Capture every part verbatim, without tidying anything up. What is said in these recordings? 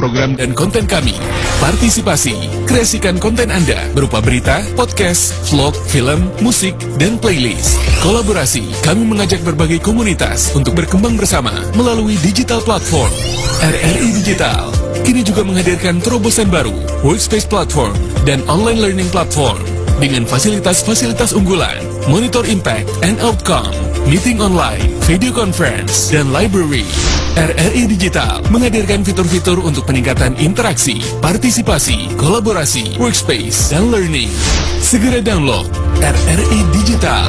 program dan konten kami. Partisipasi, kreasikan konten Anda berupa berita, podcast, vlog, film, musik, dan playlist. Kolaborasi, kami mengajak berbagai komunitas untuk berkembang bersama melalui digital platform. R R I Digital kini juga menghadirkan terobosan baru, workspace platform, dan online learning platform dengan fasilitas-fasilitas unggulan, monitor impact and outcome, meeting online, video conference, dan library. R R I Digital menghadirkan fitur-fitur untuk peningkatan interaksi, partisipasi, kolaborasi, workspace, dan learning. Segera download R R I Digital.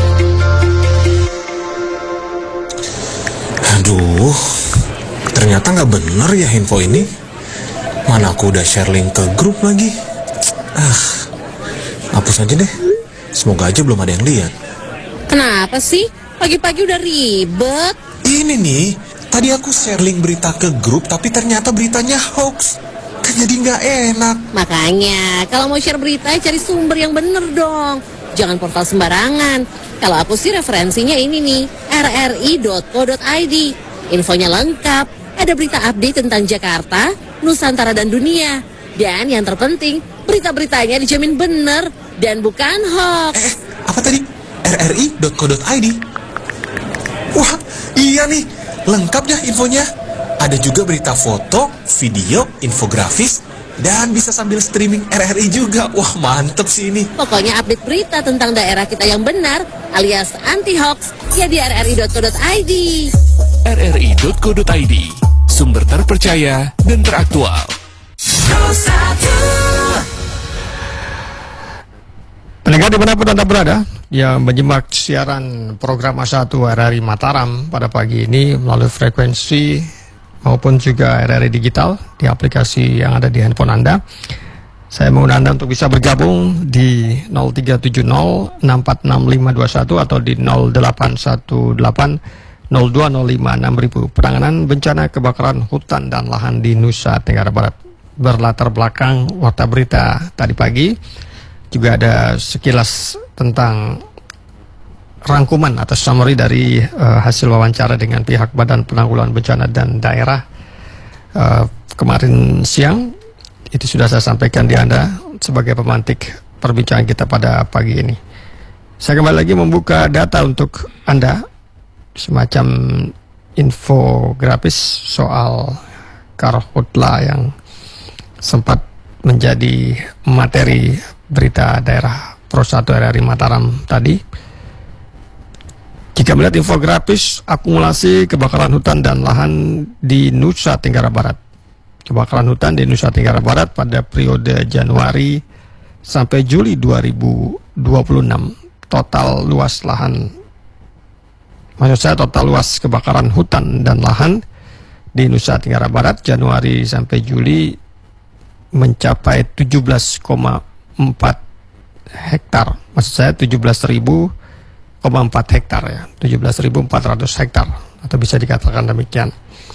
Aduh, ternyata nggak bener ya info ini. Mana aku udah share link ke grup lagi. Ah, hapus aja deh. Semoga aja belum ada yang lihat. Kenapa sih? Pagi-pagi udah ribet. Ini nih, tadi aku share link berita ke grup, tapi ternyata beritanya hoax. Kan jadi nggak enak. Makanya, kalau mau share berita, cari sumber yang bener dong. Jangan portal sembarangan. Kalau aku sih referensinya ini nih, r r i dot co dot i d. Infonya lengkap. Ada berita update tentang Jakarta, Nusantara, dan dunia. Dan yang terpenting, berita-beritanya dijamin bener dan bukan hoax. Eh, apa tadi? r r i dot co dot i d. Wah, iya nih. Lengkap dah infonya. Ada juga berita foto, video, infografis, dan bisa sambil streaming R R I juga. Wah, mantep sih ini. Pokoknya update berita tentang daerah kita yang benar, alias anti-hoax, ya di r r i dot co dot i d. r r i dot co dot i d, sumber terpercaya dan teraktual. Pendengar dimanapun Anda berada, yang menyimak siaran program A satu R R I Mataram pada pagi ini melalui frekuensi maupun juga R R I Digital di aplikasi yang ada di handphone Anda. Saya mengundang Anda untuk bisa bergabung di nol tiga tujuh nol enam empat enam lima dua satu atau di nol delapan satu delapan nol dua nol lima enam ribu. Penanganan bencana kebakaran hutan dan lahan di Nusa Tenggara Barat. Berlatar belakang warta berita tadi pagi, juga ada sekilas tentang rangkuman atau summary dari uh, hasil wawancara dengan pihak Badan Penanggulangan Bencana dan Daerah uh, kemarin siang. Itu sudah saya sampaikan di Anda sebagai pemantik perbincangan kita pada pagi ini. Saya kembali lagi membuka data untuk Anda, semacam infografis soal karhutla yang sempat menjadi materi berita daerah Pro satu R R I Mataram tadi. Jika melihat infografis akumulasi kebakaran hutan dan lahan di Nusa Tenggara Barat, kebakaran hutan di Nusa Tenggara Barat pada periode Januari sampai Juli dua ribu dua puluh enam, total luas lahan, maksud saya total luas kebakaran hutan dan lahan di Nusa Tenggara Barat Januari sampai Juli mencapai tujuh belas koma empat hektar. Maksud saya tujuh belas ribu empat hektar ya, tujuh belas ribu empat ratus hektar atau bisa dikatakan demikian.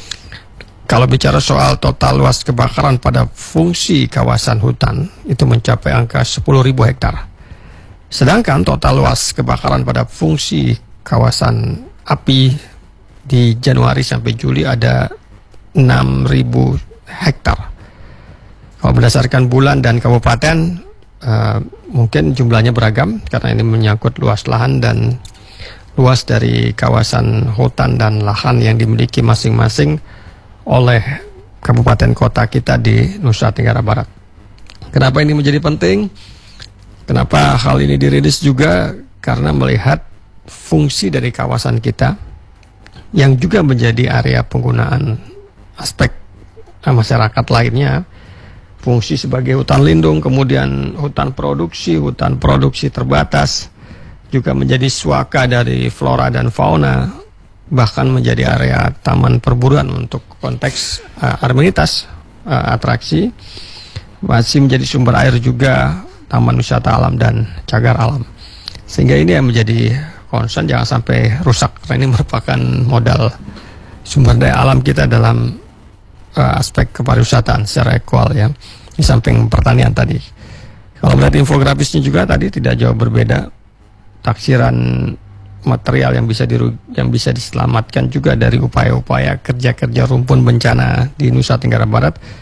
Kalau bicara soal total luas kebakaran pada fungsi kawasan hutan, itu mencapai angka sepuluh ribu hektar. Sedangkan total luas kebakaran pada fungsi kawasan api di Januari sampai Juli ada enam ribu hektar. Kalau berdasarkan bulan dan kabupaten, uh, mungkin jumlahnya beragam karena ini menyangkut luas lahan dan luas dari kawasan hutan dan lahan yang dimiliki masing-masing oleh kabupaten kota kita di Nusa Tenggara Barat. Kenapa ini menjadi penting? Kenapa hal ini dirilis juga? Karena melihat fungsi dari kawasan kita yang juga menjadi area penggunaan aspek masyarakat lainnya, fungsi sebagai hutan lindung, kemudian hutan produksi, hutan produksi terbatas, juga menjadi suaka dari flora dan fauna, bahkan menjadi area taman perburuan untuk konteks uh, amenitas, uh, atraksi, masih menjadi sumber air juga, taman wisata alam dan cagar alam. Sehingga ini yang menjadi concern, jangan sampai rusak, karena ini merupakan modal sumber daya alam kita dalam uh, aspek kepariwisataan secara equal ya, di samping pertanian tadi. Kalau melihat infografisnya juga tadi tidak jauh berbeda, taksiran material yang bisa diru yang bisa diselamatkan juga dari upaya-upaya kerja-kerja rumpun bencana di Nusa Tenggara Barat